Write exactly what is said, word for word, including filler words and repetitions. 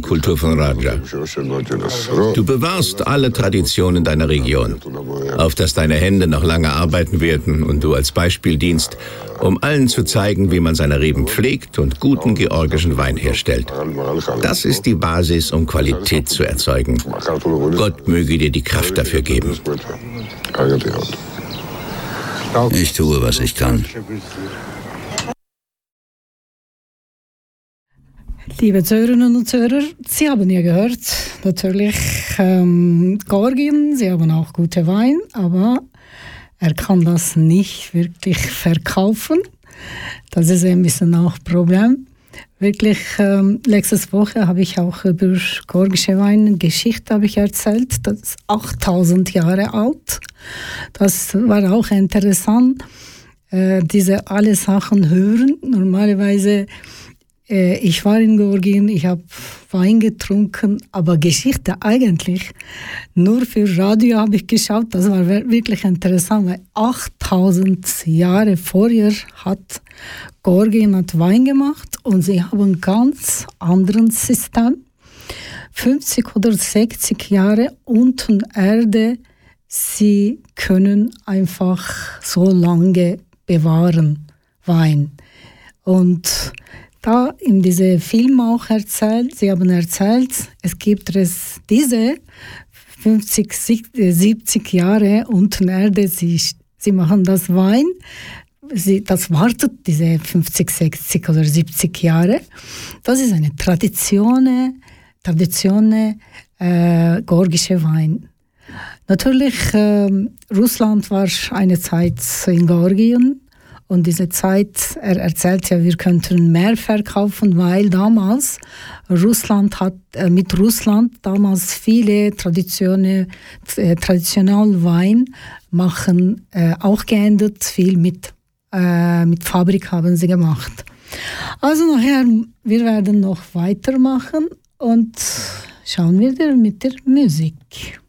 Weinkultur von Raja. Du bewahrst alle Traditionen deiner Region, auf dass deine Hände noch lange arbeiten werden und du als Beispiel dienst, um allen zu zeigen, wie man seine Reben pflegt und guten georgischen Wein herstellt. Das ist die Basis, um Qualität zu erzeugen. Gott möge dir die Kraft dafür geben. Ich tue, was ich kann. Liebe Zuhörerinnen und Zuhörer, Sie haben ja gehört, natürlich ähm, Georgien, Sie haben auch gute Wein, aber er kann das nicht wirklich verkaufen. Das ist ein bisschen auch ein Problem. Wirklich, ähm, letzte Woche habe ich auch über georgische Wein Geschichte habe ich erzählt. Das ist achttausend Jahre alt. Das war auch interessant, äh, diese alle Sachen hören. Normalerweise ich war in Georgien, ich habe Wein getrunken, aber Geschichte eigentlich nur für Radio habe ich geschaut. Das war wirklich interessant, weil achttausend Jahre vorher hat Georgien hat Wein gemacht und sie haben ein ganz anderes System. fünfzig oder sechzig Jahre unten Erde, sie können einfach so lange bewahren, Wein. Und da in diesem Film auch erzählt, sie haben erzählt, es gibt es diese fünfzig, siebzig Jahre unten Erde, sie, sie machen das Wein, sie, das wartet diese fünfzig, sechzig oder siebzig Jahre. Das ist eine Tradition, Tradition äh, georgische Wein. Natürlich, äh, Russland war eine Zeit in Georgien. Und diese Zeit, er erzählt ja, wir könnten mehr verkaufen, weil damals Russland hat, äh, mit Russland damals viele Traditionen, äh, traditionell Wein machen, äh, auch geändert, viel mit, äh, mit Fabrik haben sie gemacht. Also nachher, wir werden noch weitermachen und schauen wir mit der Musik.